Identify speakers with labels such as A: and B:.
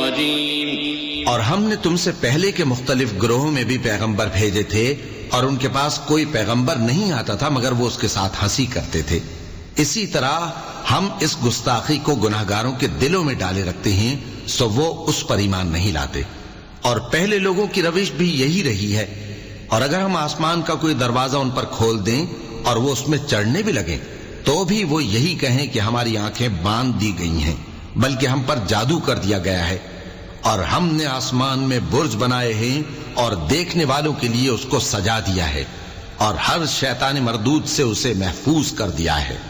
A: रजीम।
B: और हमने तुमसे पहले के मुख्तलिफ ग्रोहों में भी पैगंबर भेजे थे और उनके पास कोई पैगंबर नहीं आता था मगर वो उसके साथ हंसी करते थे। इसी तरह हम इस गुस्ताखी को गुनाहगारों के दिलों में डाले रखते हैं, सो वो उस पर ईमान नहीं लाते। और पहले लोगों की रविश भी यही रही है। और अगर हम आसमान का कोई दरवाजा उन पर खोल दें और वो उसमें चढ़ने भी लगे तो भी वो यही कहें कि हमारी आंखें बांध दी गई हैं, बल्कि हम पर जादू कर दिया गया है। और हमने आसमान में बुर्ज बनाए हैं और देखने वालों के लिए उसको सजा दिया है और हर शैतान मरदूद से उसे महफूज कर दिया है।